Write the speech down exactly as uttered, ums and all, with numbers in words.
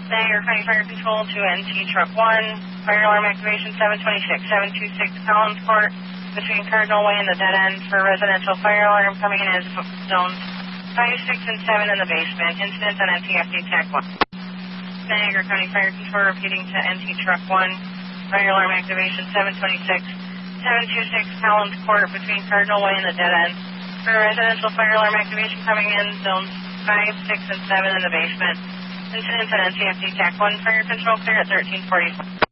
Niagara County Fire Control to N T Truck one. Fire alarm activation seven twenty-six, seven twenty-six Collins Court between Cardinal Way and the dead end for residential fire alarm coming in as zones five, six, and seven in the basement. Incident on N T F D Tech one. Niagara County Fire Control repeating to N T Truck one. Fire alarm activation seven twenty-six, seven twenty-six Collins Court between Cardinal Way and the dead end for residential fire alarm activation coming in zones five, six, and seven in the basement. Incident on N T F D Tech one. Fire Control clear at thirteen forty.